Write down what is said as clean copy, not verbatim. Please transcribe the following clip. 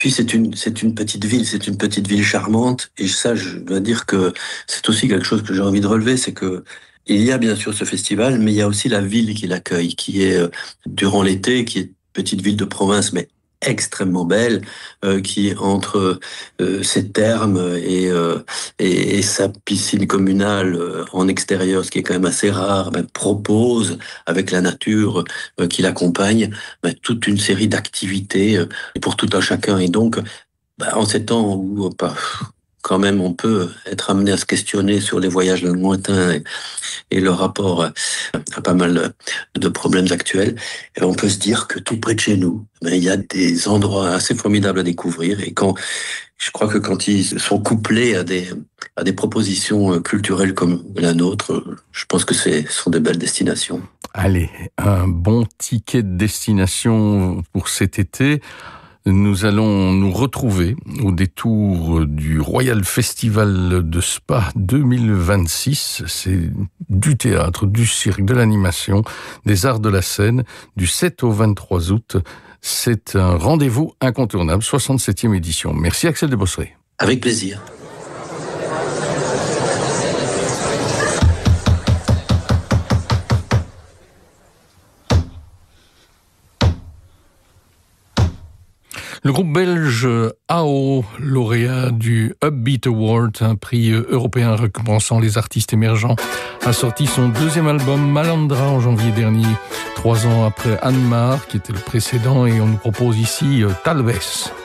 Puis c'est une petite ville charmante. Et ça, je dois dire que c'est aussi quelque chose que j'ai envie de relever, c'est que il y a bien sûr ce festival, mais il y a aussi la ville qui l'accueille, qui est durant l'été, qui est une petite ville de province, mais extrêmement belle, qui est entre ses thermes et sa piscine communale en extérieur, ce qui est quand même assez rare, ben, propose avec la nature qui l'accompagne ben, toute une série d'activités pour tout un chacun. Et donc, ben, en ces temps où quand même on peut être amené à se questionner sur les voyages lointains et le rapport à pas mal de problèmes actuels, et on peut se dire que tout près de chez nous, ben, il y a des endroits assez formidables à découvrir. Et je crois que quand ils sont couplés à des propositions culturelles comme la nôtre, je pense que ce sont de belles destinations. Allez, un bon ticket de destination pour cet été. Nous allons nous retrouver au détour du Royal Festival de Spa 2026. C'est du théâtre, du cirque, de l'animation, des arts de la scène, du 7 au 23 août. C'est un rendez-vous incontournable, 67e édition. Merci Axel de Bosseré. Avec plaisir. Le groupe belge AO, lauréat du Upbeat Award, un prix européen récompensant les artistes émergents, a sorti son deuxième album Malandra en janvier dernier, 3 ans après Anmar, qui était le précédent, et on nous propose ici Talvez.